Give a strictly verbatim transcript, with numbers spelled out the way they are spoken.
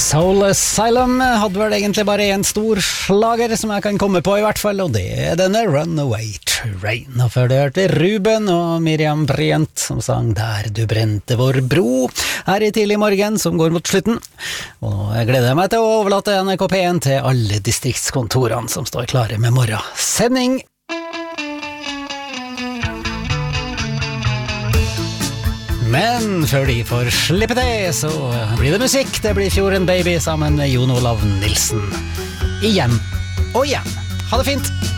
Soul Asylum hadde vel egentlig bare en stor slager som jeg kan komme på i hvert fall, og det er denne Runaway Train. Og før det hørte Ruben og Miriam Bryant som sang Der du brente vår bro her i tidlig morgen som går mot slutten. Og jeg gleder meg til å overlate N R K P én til alle distriktskontorene som står klare med morgensending. Men før de får slippe det, så blir det musikk. Det blir Fjorden Baby sammen med Jon Olav Nilsen. Igjen og igjen. Ha det fint!